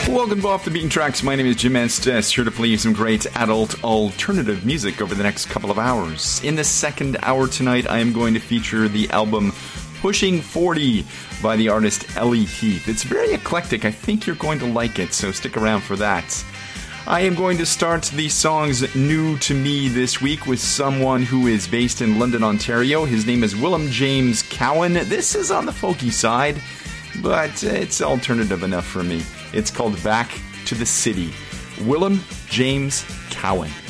Welcome to Off the Beaten Tracks. My name is Jim Estes, here to play you some great adult alternative music over the next couple of hours. In the second hour tonight, I am going to feature the album Pushing 40 by the artist Ellie Heath. It's very eclectic. I think you're going to like it, so stick around for that. I am going to start the songs new to me this week with someone who is based in London, Ontario. His name is Willem James Cowan. This is on the folky side, but it's alternative enough for me. It's called Back to the City. Willem James Cowan.